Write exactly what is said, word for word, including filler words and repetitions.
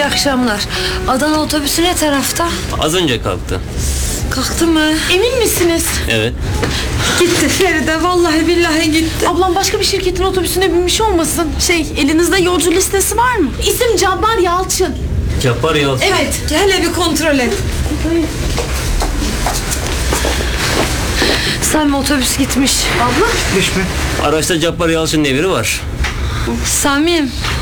akşamlar. Adana otobüsü ne tarafta? Az önce kalktı. Kalktı mı? Emin misiniz? Evet. Gitti Feride, vallahi billahi gitti. Ablam başka bir şirketin otobüsüne binmiş olmasın? Şey, elinizde yolcu listesi var mı? İsim Cabbar Yalçın. Cabbar Yalçın. Evet. Hele bir kontrol et. Sami, otobüs gitmiş. Abla? Araçta Cabbar Yalçın'ın evri var. Sami'm,